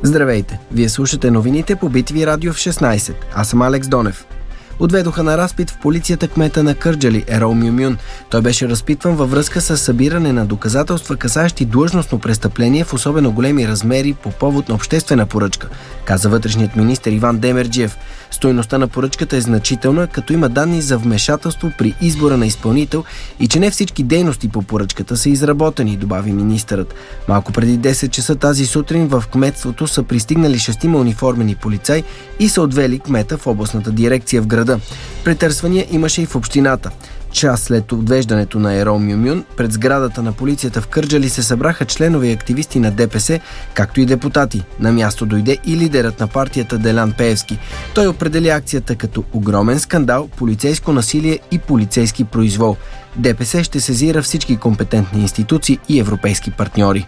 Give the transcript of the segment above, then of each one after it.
Здравейте! Вие слушате новините по BTV Радио в 16. Аз съм Алекс Донев. Отведоха на разпит в полицията кмета на Кърджали Ерол Мюмюн. Той беше разпитван във връзка с събиране на доказателства, касаещи длъжностно престъпление в особено големи размери по повод на обществена поръчка, каза вътрешният министър Иван Демерджиев. Стойността на поръчката е значителна, като има данни за вмешателство при избора на изпълнител и че не всички дейности по поръчката са изработени, добави министърът. Малко преди 10 часа тази сутрин в кметството са пристигнали 6 униформени полицаи и са отвели кмета в областната дирекция в града. Претърсвания имаше и в общината. Час след отвеждането на Ерол Мюмюн, пред сградата на полицията в Кърджали се събраха членове и активисти на ДПС, както и депутати. На място дойде и лидерът на партията Делян Пеевски. Той определи акцията като огромен скандал, полицейско насилие и полицейски произвол. ДПС ще сезира всички компетентни институции и европейски партньори.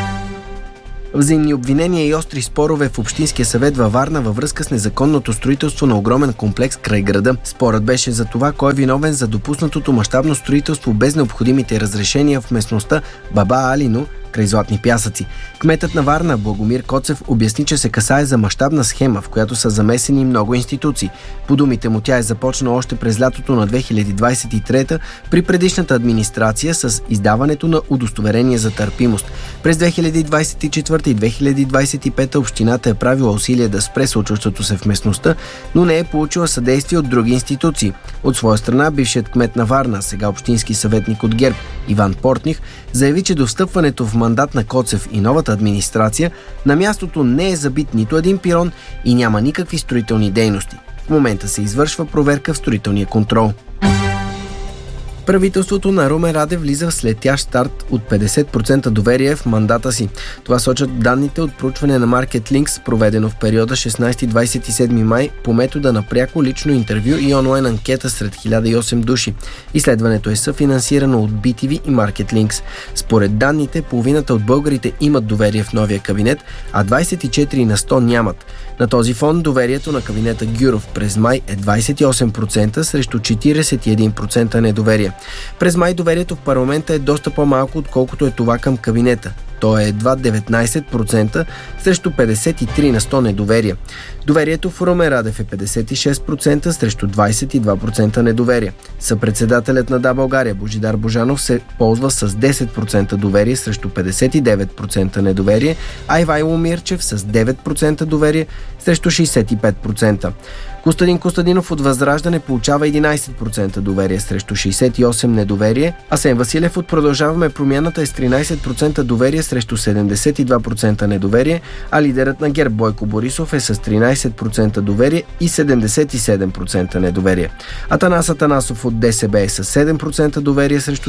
Взаимни обвинения и остри спорове в Общинския съвет във Варна във връзка с незаконното строителство на огромен комплекс край града. Спорът беше за това кой е виновен за допуснатото мащабно строителство без необходимите разрешения в местността Баба Алино край Златни пясъци. Кметът на Варна Благомир Коцев обясни, че се касае за мащабна схема, в която са замесени много институции. По думите му тя е започнала още през лятото на 2023 при предишната администрация с издаването на удостоверение за търпимост. През 2024 и 2025 общината е правила усилие да спре случващото се в местността, но не е получила съдействие от други институции. От своя страна бившият кмет на Варна, сега общински съветник от ГЕРБ Иван Портних, заяви, че до встъпването в мандат на Коцев и новата администрация на мястото не е забит нито един пирон и няма никакви строителни дейности. В момента се извършва проверка в строителния контрол. Правителството на Румен Радев влиза в слетящ старт от 50% доверие в мандата си. Това сочат данните от проучване на Market Links, проведено в периода 16-27 май по метода на пряко лично интервю и онлайн анкета сред 1008 души. Изследването е съфинансирано от BTV и Market Links. Според данните, половината от българите имат доверие в новия кабинет, а 24% нямат. На този фон доверието на кабинета Гюров през май е 28% срещу 41% недоверие. През май доверието в парламента е доста по-малко, отколкото е това към кабинета. То е едва 19% срещу 53% недоверие. Доверието в Румен Радев е 56% срещу 22% недоверие. Съпредседателят на Да, България Божидар Божанов се ползва с 10% доверие срещу 59% недоверие, а Ивайло Мирчев с 9% доверие срещу 65%. Костадин Костадинов от Възраждане получава 11% доверие срещу 68% недоверие, а Асен Василев от Продължаваме промяната е с 13% доверие срещу 72% недоверие, а лидерът на ГЕРБ Бойко Борисов е с 13% доверие и 77% недоверие. Атанас Атанасов от ДСБ е с 7% доверие срещу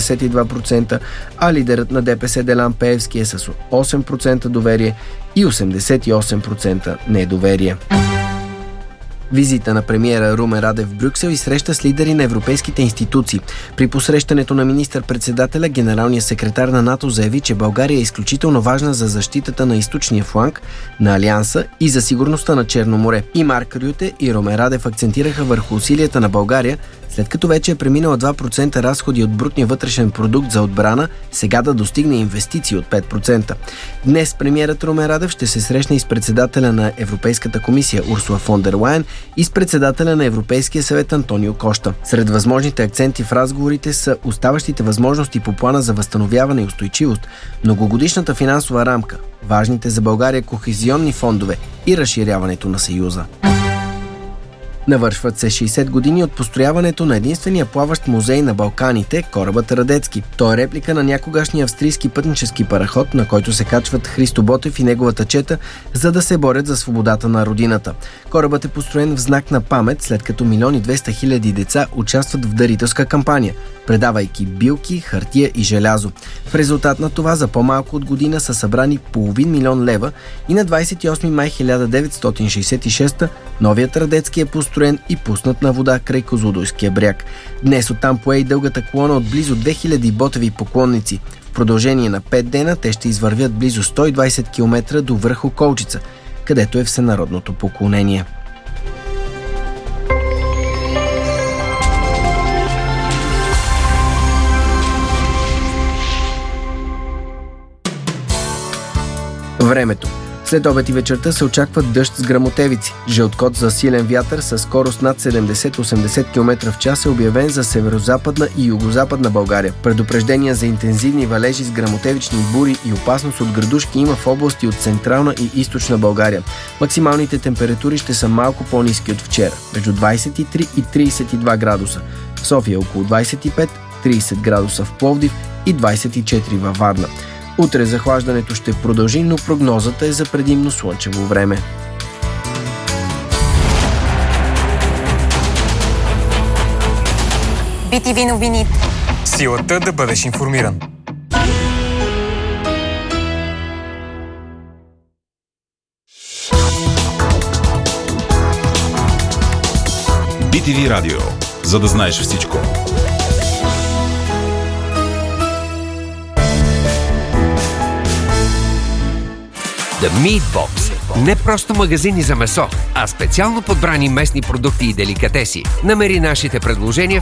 72%, а лидерът на ДПС Делян Пеевски е с 8% доверие и 88% недоверие. Визита на премиера Румен Радев в Брюксел и среща с лидери на европейските институции. При посрещането на министър-председателя, генералният секретар на НАТО заяви, че България е изключително важна за защитата на източния фланг на Алианса и за сигурността на Черно море. И Марк Рюте и Румен Радев акцентираха върху усилията на България, след като вече е преминала 2% разходи от брутния вътрешен продукт за отбрана, сега да достигне инвестиции от 5%. Днес премиерът Румен Радев ще се срещне и с председателя на Европейската комисия Урсула фон дер Лайен и с председателя на Европейския съвет Антонио Кошта. Сред възможните акценти в разговорите са оставащите възможности по плана за възстановяване и устойчивост, многогодишната финансова рамка, важните за България кохезионни фондове и разширяването на Съюза. Навършват се 60 години от построяването на единствения плаващ музей на Балканите – корабът Радецки. Той е реплика на някогашния австрийски пътнически параход, на който се качват Христо Ботев и неговата чета, за да се борят за свободата на родината. Корабът е построен в знак на памет, след като 1 200 000 деца участват в дарителска кампания, предавайки билки, хартия и желязо. В резултат на това за по-малко от година са събрани $500 000 лева и на 28 май 1966 новият Радецки е построен и пуснат на вода край Козлодуйския бряг. Днес оттам пое и дългата колона от близо 2000 ботеви поклонници. В продължение на 5 дена те ще извървят близо 120 км до върху Колчица, където е всенародното поклонение. Времето. След обед и вечерта се очаква дъжд с гръмотевици. Жълт код за силен вятър със скорост над 70-80 км в час е обявен за северозападна и югозападна България. Предупреждения за интензивни валежи с гръмотевични бури и опасност от градушки има в области от централна и източна България. Максималните температури ще са малко по-ниски от вчера, между 23 и 32 градуса. В София около 25, 30 градуса в Пловдив и 24 във Варна. Утре захлаждането ще продължи, но прогнозата е за предимно слънчево време. BTV новини. Силата да бъдеш информиран. BTV Радио, за да знаеш всичко. The Meat Box. Не просто магазини за месо, а специално подбрани местни продукти и деликатеси. Намери нашите предложения